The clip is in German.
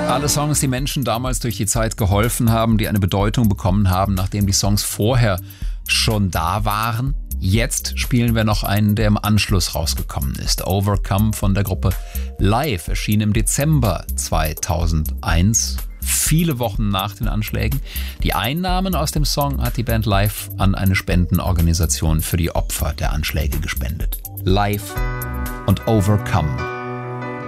Alle Songs, die Menschen damals durch die Zeit geholfen haben, die eine Bedeutung bekommen haben, nachdem die Songs vorher schon da waren. Jetzt spielen wir noch einen, der im Anschluss rausgekommen ist. Overcome von der Gruppe Live erschien im Dezember 2001, viele Wochen nach den Anschlägen. Die Einnahmen aus dem Song hat die Band Live an eine Spendenorganisation für die Opfer der Anschläge gespendet. Live und Overcome.